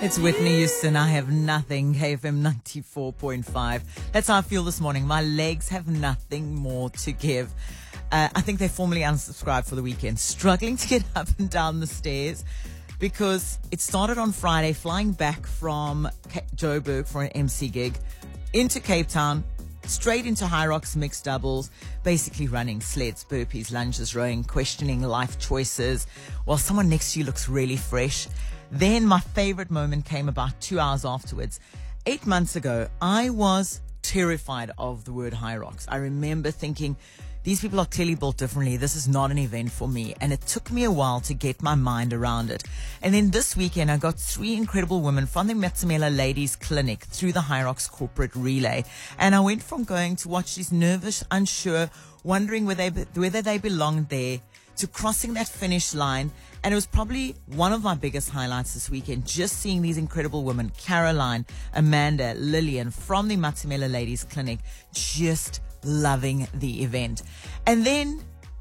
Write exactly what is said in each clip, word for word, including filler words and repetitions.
It's Whitney Houston. I have nothing. K F M ninety-four point five. That's how I feel this morning. My legs have nothing more to give. Uh, I think they formally unsubscribed for the weekend. Struggling to get up and down the stairs because it started on Friday, flying back from K- Joburg for an M C gig into Cape Town, straight into High Rocks mixed doubles, basically running sleds, burpees, lunges, rowing, questioning life choices while someone next to you looks really fresh. Then my favorite moment came about two hours afterwards. Eight months ago, I was terrified of the word High Rocks. I remember thinking, these people are clearly built differently. This is not an event for me. And it took me a while to get my mind around it. And then this weekend, I got three incredible women from the Matamela Ladies Clinic through the High Rocks Corporate Relay. And I went from going to watch these nervous, unsure, wondering whether they, whether they belonged there, to crossing that finish line. And it was probably one of my biggest highlights this weekend, just seeing these incredible women, Caroline, Amanda, Lillian, from the Matamela Ladies Clinic, just loving the event. And then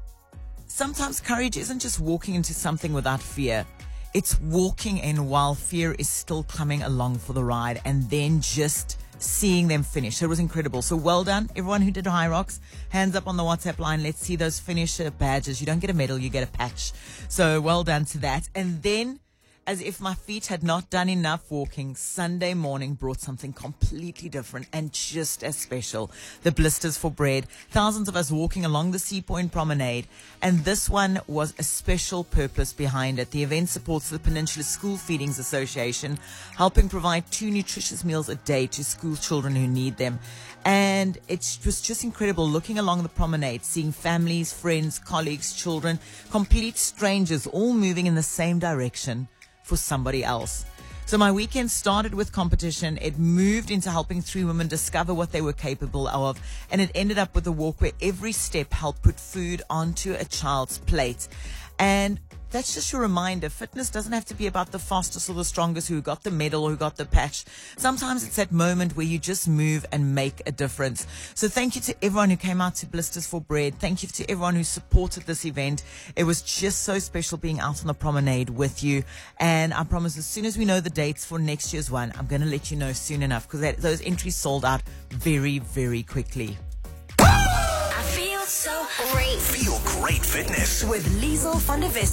sometimes courage isn't just walking into something without fear. It's walking in while fear is still coming along for the ride, and then just seeing them finish. So it was incredible. So well done, everyone who did High Rocks. Hands up on the WhatsApp line. Let's see those finisher badges. You don't get a medal, you get a patch. So well done to that. And then, as if my feet had not done enough walking, Sunday morning brought something completely different and just as special. The Blisters for Bread. Thousands of us walking along the Sea Point Promenade. And this one was a special purpose behind it. The event supports the Peninsula School Feedings Association, helping provide two nutritious meals a day to school children who need them. And it was just incredible looking along the promenade, seeing families, friends, colleagues, children, complete strangers, all moving in the same direction for somebody else. So my weekend started with competition. It moved into helping three women discover what they were capable of. And it ended up with a walk where every step helped put food onto a child's plate. And that's just your reminder. Fitness doesn't have to be about the fastest or the strongest who got the medal or who got the patch. Sometimes it's that moment where you just move and make a difference. So thank you to everyone who came out to Blisters for Bread. Thank you to everyone who supported this event. It was just so special being out on the promenade with you. And I promise as soon as we know the dates for next year's one, I'm going to let you know soon enough, because those entries sold out very, very quickly. I feel so great. Feel great fitness With Liesl van der Wes.